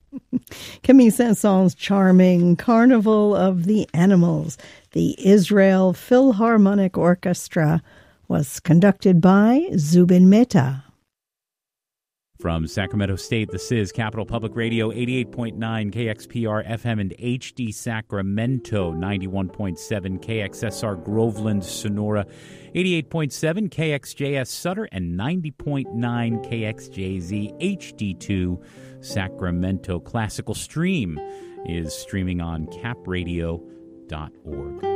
Camille Saint-Saëns's charming Carnival of the Animals, the Israel Philharmonic Orchestra, was conducted by Zubin Mehta. From Sacramento State, this is Capital Public Radio, 88.9 KXPR FM and HD Sacramento, 91.7 KXSR Groveland, Sonora, 88.7 KXJS Sutter, and 90.9 KXJZ HD2 Sacramento. Classical Stream is streaming on capradio.org.